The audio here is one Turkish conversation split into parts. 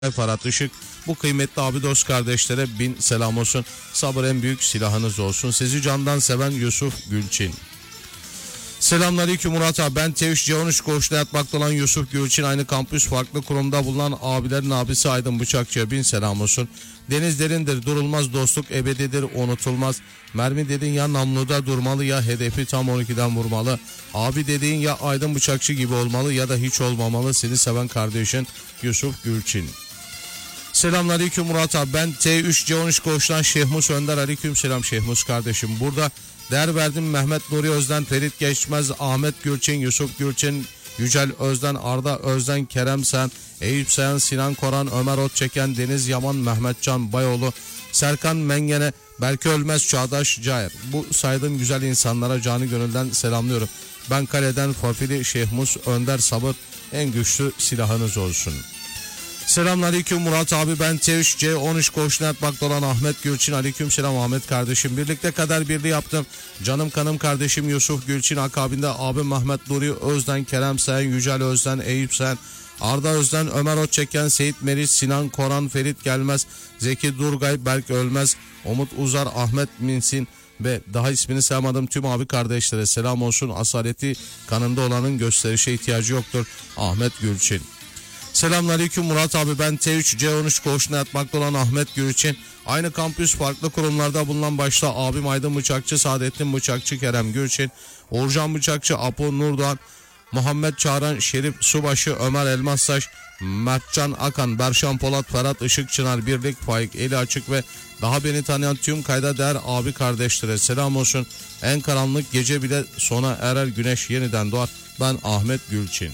Ferhat Işık. Bu kıymetli abi dost kardeşlere bin selam olsun. Sabır en büyük silahınız olsun. Sizi candan seven Yusuf Gülçin. Selamünaleyküm Murat abi. Ben T3 C13 koğuşta yatmakta olan Yusuf Gülçin. Aynı kampüs farklı kurumda bulunan abilerin abisi Aydın Bıçakçı'ya bin selam olsun. Deniz derindir, durulmaz, dostluk ebedidir, unutulmaz. Mermi dediğin ya namluda durmalı ya hedefi tam 12'den vurmalı. Abi dediğin ya Aydın Bıçakçı gibi olmalı ya da hiç olmamalı. Seni seven kardeşin Yusuf Gülçin. Selamünaleyküm Murat abi. Ben T3 C13 koğuştan Şehmus Önder. Aleyküm selam Şehmus kardeşim. Burada değer verdim Mehmet Nuri Özden, Ferit Geçmez, Ahmet Gülçin, Yusuf Gülçin, Yücel Özden, Arda Özden, Kerem Sen, Eyüp Sayan, Sinan Koran, Ömer Otçeken, Deniz Yaman, Mehmetcan Bayoğlu, Serkan Mengene, Belki Ölmez, Çağdaş Cair. Bu saydığım güzel insanlara canı gönülden selamlıyorum. Ben kaleden Fafili Şehmus Önder. Sabır en güçlü silahınız olsun. Selamünaleyküm Murat abi. Ben T3 C13 koğuşuna yatmakta olan Ahmet Gülçin. Aleyküm selam Ahmet kardeşim. Birlikte kader birliği yaptım. Canım kanım kardeşim Yusuf Gülçin. Akabinde abim Mehmet Nuri Özden, Kerem Sen, Yücel Özden, Eyüp Sen, Arda Özden, Ömer Otçeken, Seyit Meriç, Sinan Koran, Ferit Gelmez, Zeki Durgay, Berk Ölmez, Umut Uzar, Ahmet Minsin ve daha ismini saymadığım tüm abi kardeşlere selam olsun. Asaleti kanında olanın gösterişe ihtiyacı yoktur. Ahmet Gülçin. Selamünaleyküm Murat abi. Ben T3 C13 koğuşuna yatmakta olan Ahmet Gülçin. Aynı kampüs farklı kurumlarda bulunan başta abim Aydın Bıçakçı, Saadettin Bıçakçı, Kerem Gülçin, Uğurcan Bıçakçı, Apo Nurdoğan, Muhammed Çağran, Şerif Subaşı, Ömer Elmassaç, Mertcan Akan, Berşan Polat, Ferhat Işık Çınar, Birlik, Faik Eli Açık ve daha beni tanıyan tüm kayda değer abi kardeşlere selam olsun. En karanlık gece bile sona erer, güneş yeniden doğar. Ben Ahmet Gülçin.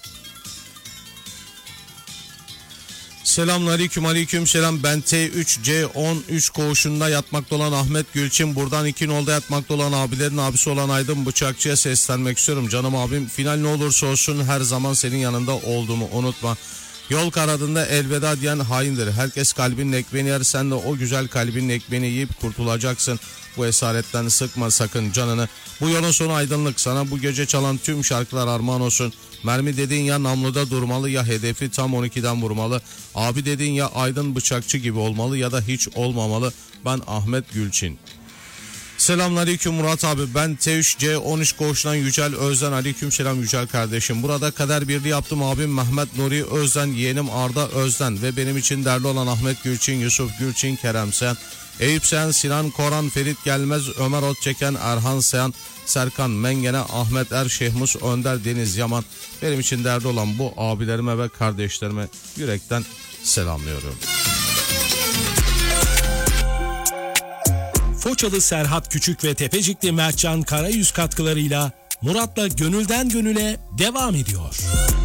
Selamünaleyküm aleyküm selam. Ben T3 C13 koğuşunda yatmakta olan Ahmet Gülçin. Buradan 2 nolda yatmakta olan abilerin abisi olan Aydın Bıçakçı'ya seslenmek istiyorum. Canım abim, final ne olursa olsun her zaman senin yanında olduğumu unutma. Yol karadında elveda diyen haindir. Herkes kalbinin ekmeğini yer, sen de o güzel kalbinin ekmeğini yiyip kurtulacaksın. Bu esaretten sıkma sakın canını. Bu yolun sonu aydınlık. Sana bu gece çalan tüm şarkılar armağan olsun. Mermi dediğin ya namluda durmalı ya hedefi tam 12'den vurmalı. Abi dediğin ya Aydın Bıçakçı gibi olmalı ya da hiç olmamalı. Ben Ahmet Gülçin. Selamünaleyküm Murat abi. Ben T3 C13 koğuşundan Yücel Özden. Aleyküm selam Yücel kardeşim. Burada kader birliği yaptım abim Mehmet Nuri Özden, yeğenim Arda Özden ve benim için değerli olan Ahmet Gülçin, Yusuf Gülçin, Kerem Sen, Eyüp Sen, Sinan Koran, Ferit Gelmez, Ömer Otçeken, Erhan Sayan, Serkan Mengene, Ahmet Er, Şehmus Önder, Deniz Yaman. Benim için değerli olan bu abilerime ve kardeşlerime yürekten selamlıyorum. Foçalı Serhat Küçük ve Tepecikli Mertcan Karayüz katkılarıyla Murat'la Gönülden Gönüle devam ediyor.